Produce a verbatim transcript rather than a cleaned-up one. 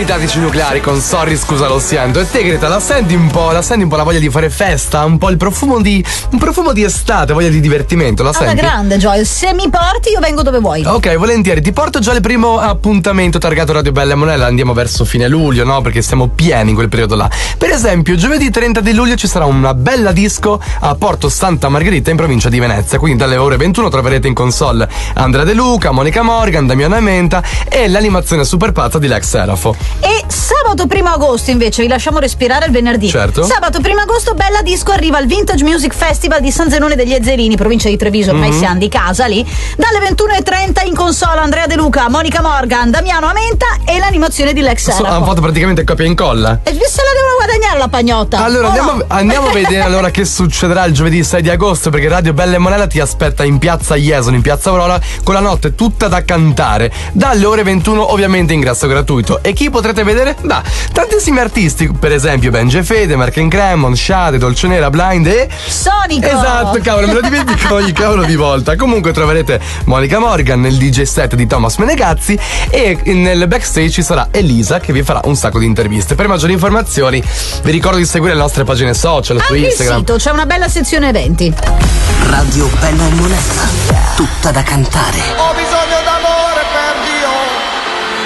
i tattici nucleari con Sorry scusa lo sento. E te Greta, la senti un po', la senti un po' la voglia di fare festa, un po' il profumo di un profumo di estate, voglia di divertimento, la Alla senti? grande Joy, se mi porti io vengo dove vuoi. Ok, volentieri, ti porto già il primo appuntamento targato Radio Bella e Monella, andiamo verso fine luglio, no? Perché siamo pieni in quel periodo là. Per esempio, giovedì trenta di luglio ci sarà una bella disco a Porto Santa Margherita in provincia di Venezia, quindi dalle ore ventuno troverete in console Andrea De Luca, Monica Morgan, Damiano Amenta e l'animazione super pazza di Lex Serafo. E sabato primo agosto invece vi lasciamo respirare il venerdì. Certo. Sabato primo agosto Bella Disco arriva al Vintage Music Festival di San Zenone degli Ezzerini, provincia di Treviso, ormai Mm-hmm. siamo di casa lì. Dalle ventuno e trenta in console Andrea De Luca, Monica Morgan, Damiano Amenta e l'animazione di Lex So, Serafo. hanno fatto praticamente copia e incolla. E se la devono guadagnare la pagnotta. Allora Oh, andiamo, no? andiamo a vedere allora che succederà il giovedì sei di agosto, perché Radio Bella e Monella ti aspetta in piazza Jesolo, in piazza Aurora, con la notte tutta da cantare. Dalle ore ventuno ovviamente ingresso gratuito. E chi potrete vedere? Bah, tantissimi artisti, per esempio Benji Fede, Mark and Cremon, Shade, Dolcenera, Blind e Sonico. esatto, cavolo, me lo dimentico ogni cavolo di volta. Comunque troverete Monica Morgan nel D J set di Thomas Menegazzi e nel backstage ci sarà Elisa che vi farà un sacco di interviste. Per maggiori informazioni vi ricordo di seguire le nostre pagine social su Anche Instagram. il sito, c'è una bella sezione eventi. Radio Bella e Monella, tutta da cantare. Ho bisogno